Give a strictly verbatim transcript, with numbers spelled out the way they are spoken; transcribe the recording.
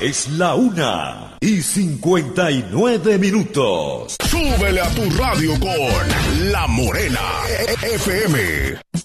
Es la una y cincuenta y nueve minutos. Súbele a tu radio con La Morena F M.